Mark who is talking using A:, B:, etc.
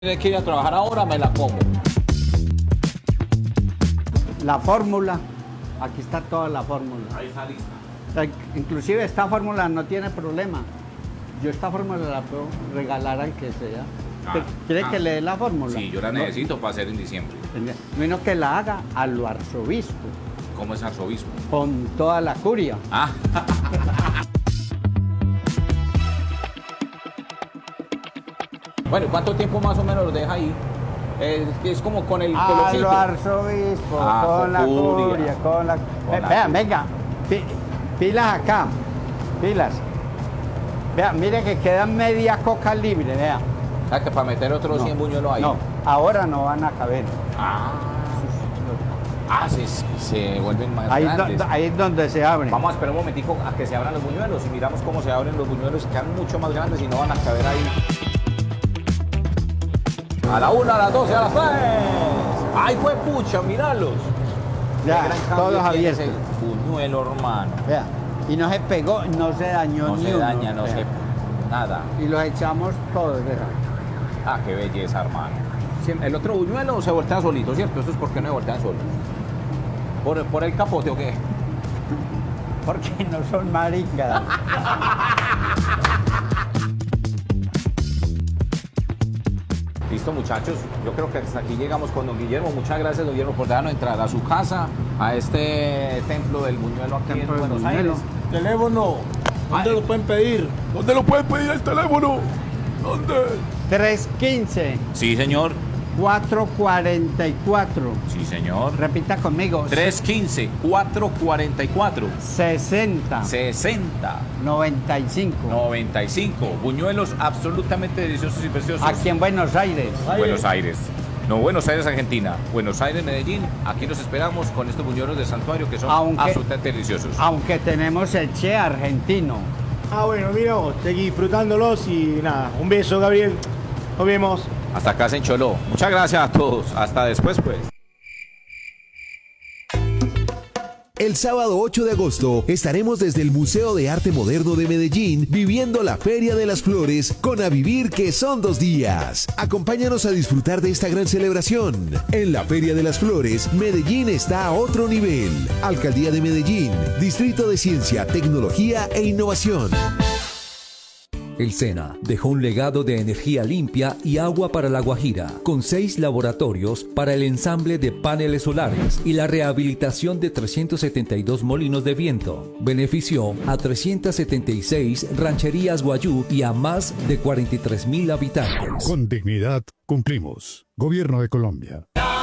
A: Tiene que ir a trabajar ahora, me la como.
B: La fórmula, aquí está toda la fórmula.
A: Ahí está lista.
B: Inclusive esta fórmula no tiene problema. Yo esta fórmula la puedo regalar al que sea. ¿Quiere que le dé la fórmula?
A: Sí, yo la necesito para hacer en diciembre.
B: Menos que la haga a lo arzobispo.
A: ¿Cómo es arzobispo?
B: Con toda la curia.
A: Ah. Bueno, ¿cuánto tiempo más o menos lo deja ahí? Es como con el
B: A
A: colorcito.
B: lo arzobispo, con la curia, con la... Vean, venga, pilas acá, pilas. Vean, mire que queda media coca libre, vean.
A: Ah, que para meter otros 100 buñuelos ahí.
B: No, ahora no van a caber.
A: Se vuelven más
B: Ahí,
A: grandes.
B: ahí es donde se abren.
A: Vamos a esperar un momentico a que se abran los buñuelos y miramos cómo se abren los buñuelos, quedan mucho más grandes y no van a caber ahí. A la 1, a las 12, a las 3. ¡Ay, fue pucha! ¡Míralos!
B: Ya,
A: Qué gran cambio
B: todos
A: tiene
B: abiertos.
A: ese buñuelo, hermano.
B: Vea, y no se pegó, no se dañó
A: No
B: ni
A: se
B: uno.
A: daña, no
B: vea.
A: se... nada.
B: Y los echamos todos, vea.
A: Ah, qué belleza, hermano. El otro buñuelo se voltea solito, ¿cierto? Eso es porque no se voltean solos. ¿Por el capote o qué?
B: Porque no son maricas.
A: Listo, muchachos. Yo creo que hasta aquí llegamos con don Guillermo. Muchas gracias, don Guillermo, por dejarnos entrar a su casa, a este templo del buñuelo aquí
B: Templo
A: en
B: del
A: Buenos
B: buñuelo.
A: Aires.
C: Teléfono, ¿dónde lo pueden pedir? ¿Dónde lo pueden pedir el teléfono? ¿Dónde?
B: 315
A: Sí, señor.
B: 444.
A: Sí, señor.
B: Repita conmigo.
A: 315-444.
B: 60
A: 60.
B: 95.
A: 95. Buñuelos absolutamente deliciosos y preciosos.
B: Aquí en Buenos Aires.
A: Buenos Aires. No, Buenos Aires, Argentina. Buenos Aires, Medellín. Aquí los esperamos con estos buñuelos del santuario que son absolutamente deliciosos.
B: Aunque tenemos el Che argentino.
C: Bueno, mira, seguí disfrutándolos y nada, un beso, Gabriel. Nos vemos.
A: Hasta acá en Choló. Muchas gracias a todos. Hasta después, pues.
D: El sábado 8 de agosto estaremos desde el Museo de Arte Moderno de Medellín viviendo la Feria de las Flores con A Vivir, que son 2 días. Acompáñanos a disfrutar de esta gran celebración. En la Feria de las Flores, Medellín está a otro nivel. Alcaldía de Medellín, Distrito de Ciencia, Tecnología e Innovación.
E: El SENA dejó un legado de energía limpia y agua para La Guajira, con 6 laboratorios para el ensamble de paneles solares y la rehabilitación de 372 molinos de viento. Benefició a 376 rancherías guayú y a más de 43.000 habitantes.
F: Con dignidad cumplimos. Gobierno de Colombia.